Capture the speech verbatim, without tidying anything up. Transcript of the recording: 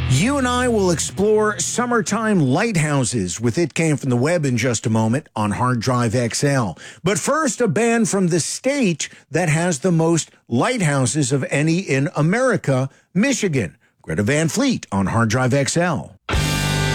You and I will explore summertime lighthouses with It Came From the Web in just a moment on Hard Drive X L. But first, a band from the state that has the most lighthouses of any in America, Michigan. Greta Van Fleet on Hard Drive X L.